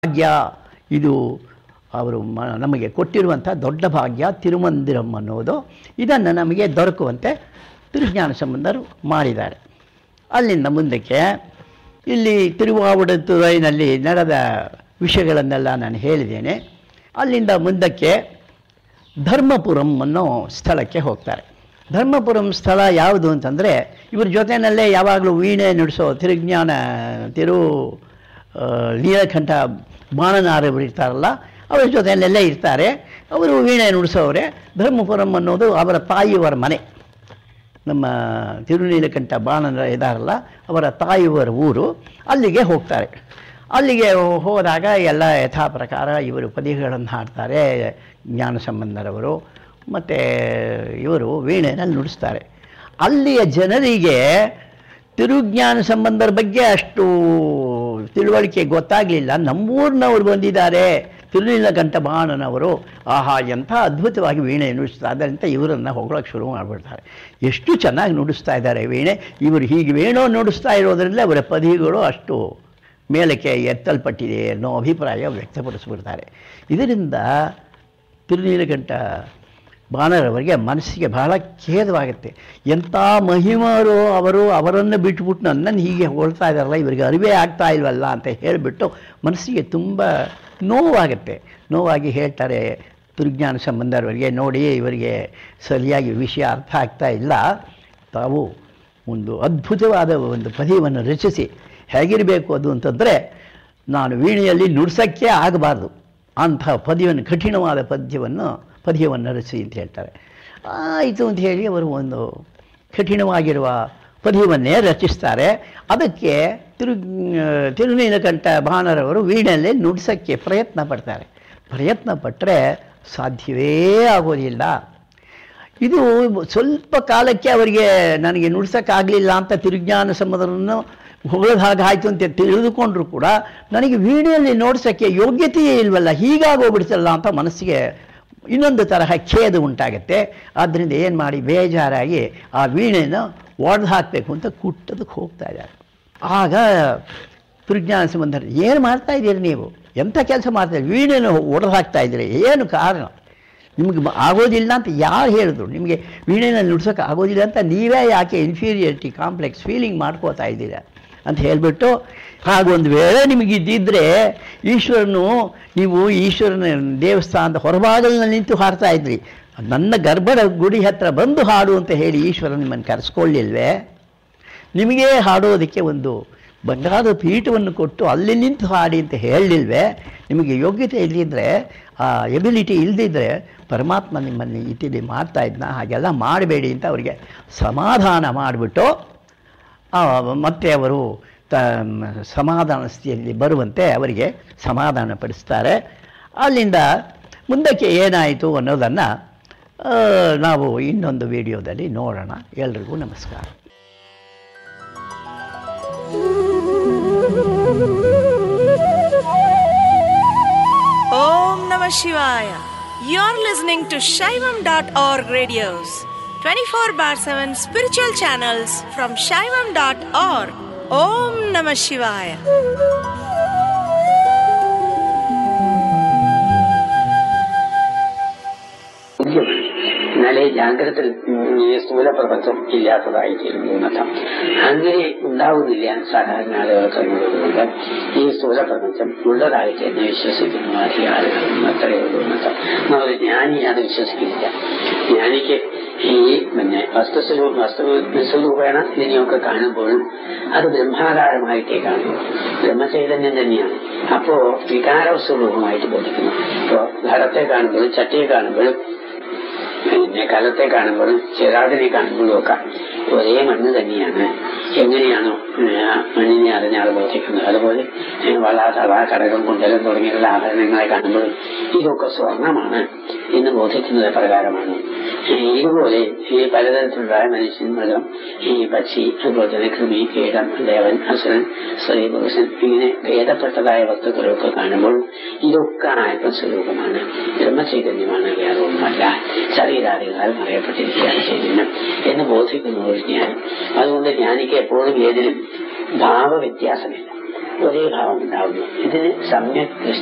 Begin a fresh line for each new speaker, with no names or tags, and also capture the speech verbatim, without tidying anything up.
ಭಾಗ್ಯ. ಇದು ಅವರು ಮ ನಮಗೆ ಕೊಟ್ಟಿರುವಂಥ ದೊಡ್ಡ ಭಾಗ್ಯ ತಿರುಮಂದಿರಂ ಅನ್ನೋದು. ಇದನ್ನು ನಮಗೆ ದೊರಕುವಂತೆ ತಿರುಜ್ಞಾನ ಸಂಬಂಧರು ಮಾಡಿದ್ದಾರೆ. ಅಲ್ಲಿಂದ ಮುಂದಕ್ಕೆ ಇಲ್ಲಿ ತಿರುವಾವಡುತ್ತುರೈನಲ್ಲಿ ನಡೆದ ವಿಷಯಗಳನ್ನೆಲ್ಲ ನಾನು ಹೇಳಿದ್ದೇನೆ. ಅಲ್ಲಿಂದ ಮುಂದಕ್ಕೆ ಧರ್ಮಪುರಂ ಅನ್ನೋ ಸ್ಥಳಕ್ಕೆ ಹೋಗ್ತಾರೆ. ಧರ್ಮಪುರಂ ಸ್ಥಳ ಯಾವುದು ಅಂತಂದರೆ ಇವ್ರ ಜೊತೆಯಲ್ಲೇ ಯಾವಾಗಲೂ ವೀಣೆ ನುಡಿಸೋ ತಿರುಜ್ಞಾನ ತಿರು ನೀಲಕಂಠ ಬಾಣನಾರವರು ಇರ್ತಾರಲ್ಲ, ಅವರ ಜೊತೆಯಲ್ಲೆಲ್ಲೇ ಇರ್ತಾರೆ. ಅವರು ವೀಣೆ ನುಡಿಸೋರೆ. ಧರ್ಮಪುರಂ ಅನ್ನೋದು ಅವರ ತಾಯಿಯವರ ಮನೆ. ನಮ್ಮ ತಿರುನೀಲಕಂಠ ಬಾಣನ ಇದಾರಲ್ಲ, ಅವರ ತಾಯಿಯವರ ಊರು. ಅಲ್ಲಿಗೆ ಹೋಗ್ತಾರೆ. ಅಲ್ಲಿಗೆ ಹೋದಾಗ ಎಲ್ಲ ಯಥಾ ಪ್ರಕಾರ ಇವರು ಪದ್ಯಗಳನ್ನು ಹಾಡ್ತಾರೆ ಜ್ಞಾನ ಸಂಬಂಧರವರು. ಮತ್ತು ಇವರು ವೀಣೆನಲ್ಲಿ ನುಡಿಸ್ತಾರೆ. ಅಲ್ಲಿಯ ಜನರಿಗೆ ತಿರುಜ್ಞಾನ ಸಂಬಂಧರ ಬಗ್ಗೆ ಅಷ್ಟು ತಿಳುವಳಿಕೆ ಗೊತ್ತಾಗಲಿಲ್ಲ. ನಮ್ಮೂರಿನವ್ರು ಬಂದಿದ್ದಾರೆ, ತಿರುನೀಲಕಂಠ ಬಾಣನವರು, ಆಹಾ ಎಂಥ ಅದ್ಭುತವಾಗಿ ವೀಣೆ ನುಡಿಸ್ತಾ ಅಂತ ಇವರನ್ನು ಹೊಗಳಕ್ಕೆ ಶುರು ಮಾಡಿಬಿಡ್ತಾರೆ. ಎಷ್ಟು ಚೆನ್ನಾಗಿ ನುಡಿಸ್ತಾ ಇದ್ದಾರೆ ವೀಣೆ, ಇವರು ಹೀಗೆ ವೇಣು ನುಡಿಸ್ತಾ ಇರೋದರಿಂದ ಅವರ ಪದಿಗಳು ಅಷ್ಟು ಮೇಲಕ್ಕೆ ಎತ್ತಲ್ಪಟ್ಟಿದೆ ಅನ್ನೋ ಅಭಿಪ್ರಾಯ ವ್ಯಕ್ತಪಡಿಸ್ಬಿಡ್ತಾರೆ. ಇದರಿಂದ ತಿರುನೀಲಕಂಠ ಬಾಣರವರಿಗೆ ಮನಸ್ಸಿಗೆ ಬಹಳ ಖೇದವಾಗುತ್ತೆ. ಎಂಥ ಮಹಿಮರು ಅವರು, ಅವರನ್ನು ಬಿಟ್ಬಿಟ್ಟು ನನ್ನನ್ನು ಹೀಗೆ ಹೊಳ್ತಾ ಇದ್ದಾರಲ್ಲ, ಇವರಿಗೆ ಅರಿವೇ ಆಗ್ತಾ ಇಲ್ವಲ್ಲ ಅಂತ ಹೇಳಿಬಿಟ್ಟು ಮನಸ್ಸಿಗೆ ತುಂಬ ನೋವಾಗುತ್ತೆ. ನೋವಾಗಿ ಹೇಳ್ತಾರೆ ತಿರುಜ್ಞಾನ ಸಂಬಂಧರವರಿಗೆ, ನೋಡಿ ಇವರಿಗೆ ಸರಿಯಾಗಿ ವಿಷಯ ಅರ್ಥ ಆಗ್ತಾ ಇಲ್ಲ, ತಾವು ಒಂದು ಅದ್ಭುತವಾದ ಒಂದು ಪದ್ಯವನ್ನು ರಚಿಸಿ. ಹೇಗಿರಬೇಕು ಅದು ಅಂತಂದರೆ, ನಾನು ವೀಣೆಯಲ್ಲಿ ನುಡ್ಸೋಕ್ಕೆ ಆಗಬಾರ್ದು ಅಂಥ ಪದ್ಯವನ್ನು, ಕಠಿಣವಾದ ಪದ್ಯವನ್ನು ಪದ್ಯವನ್ನು ರಚಿಸಿ ಅಂತ ಹೇಳ್ತಾರೆ. ಆಯಿತು ಅಂತ ಹೇಳಿ ಅವರು ಒಂದು ಕಠಿಣವಾಗಿರುವ ಪದ್ಯವನ್ನೇ ರಚಿಸ್ತಾರೆ. ಅದಕ್ಕೆ ತಿರು ತಿರುನೀಲಕಂಠ ಬಾಣರವರು ವೀಣೆಯಲ್ಲೇ ನುಡ್ಸೋಕ್ಕೆ ಪ್ರಯತ್ನ ಪಡ್ತಾರೆ. ಪ್ರಯತ್ನ ಪಟ್ಟರೆ ಸಾಧ್ಯವೇ ಆಗೋದಿಲ್ಲ. ಇದು ಸ್ವಲ್ಪ ಕಾಲಕ್ಕೆ ಅವರಿಗೆ ನನಗೆ ನುಡ್ಸೋಕ್ಕಾಗಲಿಲ್ಲ ಅಂತ ತಿರುಜ್ಞಾನ ಸಂಬಂಧವನ್ನು ಹೊಗಳದ ಹಾಗೆ ಆಯಿತು ಅಂತ ತಿಳಿದುಕೊಂಡ್ರು ಕೂಡ ನನಗೆ ವೀಣೆಯಲ್ಲಿ ನೋಡ್ಸೋಕ್ಕೆ ಯೋಗ್ಯತೆಯೇ ಇಲ್ವಲ್ಲ, ಹೀಗಾಗೋಗ್ಬಿಡ್ತಲ್ಲ ಅಂತ ಮನಸ್ಸಿಗೆ ಇನ್ನೊಂದು ತರಹ ಖೇದ ಉಂಟಾಗುತ್ತೆ. ಆದ್ದರಿಂದ ಏನು ಮಾಡಿ ಬೇಜಾರಾಗಿ ಆ ವೀಣೆನ ಒಡೆದು ಹಾಕಬೇಕು ಅಂತ ಕುಟ್ಟದಕ್ಕೆ ಹೋಗ್ತಾ ಇದ್ದಾರೆ. ಆಗ ತಿರುಜ್ಞಾನ ಸಂಬಂಧರು, ಏನು ಮಾಡ್ತಾ ಇದ್ದೀರಿ ನೀವು, ಎಂಥ ಕೆಲಸ ಮಾಡ್ತಾಯಿದ್ದೀರಿ, ವೀಣೆನ ಒಡೆದು ಹಾಕ್ತಾ ಇದ್ದೀರಿ, ಏನು ಕಾರಣ, ನಿಮಗೆ ಆಗೋದಿಲ್ಲ ಅಂತ ಯಾರು ಹೇಳಿದ್ರು, ನಿಮಗೆ ವೀಣೆನಲ್ಲಿ ನುಡ್ಸೋಕೆ ಆಗೋದಿಲ್ಲ ಅಂತ ನೀವೇ ಯಾಕೆ ಇನ್ಫೀರಿಯರಿಟಿ ಕಾಂಪ್ಲೆಕ್ಸ್ ಫೀಲಿಂಗ್ ಮಾಡ್ಕೋತಾ ಇದ್ದೀರಾ ಅಂತ ಹೇಳಿಬಿಟ್ಟು, ಹಾಗೊಂದು ವೇಳೆ ನಿಮಗಿದ್ದಿದ್ದರೆ ಈಶ್ವರನು, ನೀವು ಈಶ್ವರನ ದೇವಸ್ಥಾನದ ಹೊರಭಾಗದಲ್ಲಿ ನಿಂತು ಹಾಡ್ತಾ ಇದ್ರಿ, ನನ್ನ ಗರ್ಭದ ಗುಡಿ ಹತ್ತಿರ ಬಂದು ಹಾಡು ಅಂತ ಹೇಳಿ ಈಶ್ವರ ನಿಮ್ಮನ್ನು ಕರೆಸ್ಕೊಳ್ಳಿಲ್ವೇ, ನಿಮಗೇ ಹಾಡೋದಕ್ಕೆ ಒಂದು ಬಂಗಾರದ ಪೀಠವನ್ನು ಕೊಟ್ಟು ಅಲ್ಲಿ ನಿಂತು ಹಾಡಿ ಅಂತ ಹೇಳಲಿಲ್ವೇ, ನಿಮಗೆ ಯೋಗ್ಯತೆ ಇಲ್ಲದಿದ್ದರೆ, ಆ ಎಬಿಲಿಟಿ ಇಲ್ಲದಿದ್ದರೆ ಪರಮಾತ್ಮ ನಿಮ್ಮನ್ನು ಇತಿಲಿ ಮಾಡ್ತಾ ಇದ್ನ, ಹಾಗೆಲ್ಲ ಮಾಡಬೇಡಿ ಅಂತ ಅವರಿಗೆ ಸಮಾಧಾನ ಮಾಡಿಬಿಟ್ಟು ಮತ್ತೆ ಅವರು ತ ಸಮಾಧಾನ ಸ್ಥಿತಿಯಲ್ಲಿ ಬರುವಂತೆ ಅವರಿಗೆ ಸಮಾಧಾನ ಪಡಿಸ್ತಾರೆ. ಅಲ್ಲಿಂದ ಮುಂದಕ್ಕೆ ಏನಾಯಿತು ಅನ್ನೋದನ್ನು ನಾವು ಇನ್ನೊಂದು ವಿಡಿಯೋದಲ್ಲಿ ನೋಡೋಣ. ಎಲ್ರಿಗೂ ನಮಸ್ಕಾರ.
ಓಂ ನಮಃ ಶಿವಾಯ. You're listening to Shaivam dot org radios, twenty-four bar seven spiritual channels from Shaivam dot org. Om Namah Shivaya.
എന്നാലേ ജാഗ്രത ഈ സ്ഥൂലപ്രപഞ്ചം ഇല്ലാത്തതായി തീരുന്നു എന്നർത്ഥം. അങ്ങനെ ഉണ്ടാവുന്നില്ല സാധാരണ ആളുകൾക്കുള്ളത്. ഈ സ്ഥൂലപ്രപഞ്ചം ഉള്ളതായിട്ട് എന്നെ വിശ്വസിക്കുന്നു അധിക ആളുകളും അത്രയേ ഉള്ളൂ എന്നർത്ഥം. എന്നാൽ ജ്ഞാനി അത് വിശ്വസിക്കുന്നില്ല. ജ്ഞാനിക്ക് ഈ പിന്നെ വസ്തുസ്വരൂപ വസ്തു സ്വരൂപേണ ഇതിനെയൊക്കെ കാണുമ്പോഴും അത് ബ്രഹ്മാകാരമായിട്ടേ കാണുന്നു, ബ്രഹ്മചൈതന്യം തന്നെയാണ്. അപ്പോ വികാര സ്വരൂപമായിട്ട് ബോധിക്കുന്നു. ഇപ്പോ ഘടത്തെ കാണുമ്പോഴും ചട്ടിയെ കാണുമ്പോഴും പിന്നെ കലത്തെ കാണുമ്പോഴും ചെറാതിനെ കാണുമ്പോഴും ഒക്കെ ഒരേ മണ്ണ് തന്നെയാണ്. എങ്ങനെയാണോ മണ്ണിനെ അറിഞ്ഞാൽ ബോധിക്കുന്നത്, അതുപോലെ വള തള കടകം കുണ്ടലം തുടങ്ങിയുള്ള ആഭരണങ്ങളെ കാണുമ്പോഴും ഇതൊക്കെ സ്വർണമാണ് എന്ന് ബോധിക്കുന്നത് പ്രകാരമാണ്. ഇതുപോലെ ഈ പലതരത്തിലുള്ള മനുഷ്യൻ, മൃഗം, ഈ പക്ഷി, അതുപോലെ തന്നെ കൃമി, കീടം, ദേവൻ, അസുരൻ, സ്ത്രീ, പുരുഷൻ, ഇങ്ങനെ ഭേദപ്പെട്ടതായ വസ്തുക്കളൊക്കെ കാണുമ്പോഴും ഇതൊക്കെ ആത്മസ്വരൂപമാണ്, ബ്രഹ്മചൈതന്യമാണ്, വേറെ ഒന്നുമല്ല, ശരീരാദികളാൽ മറയപ്പെട്ടിരിക്കുകയാണ് ചൈതന്യം എന്ന് ബോധിക്കുന്ന ഒരു ജ്ഞാനം. അതുകൊണ്ട് ജ്ഞാനിക്ക് എപ്പോഴും ഏതിനും ഭാവവ്യത്യാസമില്ല. ഒരേ ഭാവം ഉണ്ടാകുന്നു. ഇതിന് സമ്യക്